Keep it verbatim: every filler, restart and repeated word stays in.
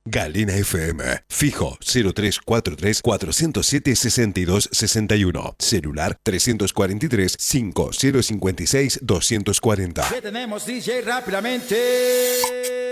Galena F M, fijo cero tres cuatro tres, cuatro cero siete, seis dos seis uno, celular tres cuatro tres, cinco cero cinco seis, dos cuatro cero. ¿Qué tenemos, D J? Rápidamente.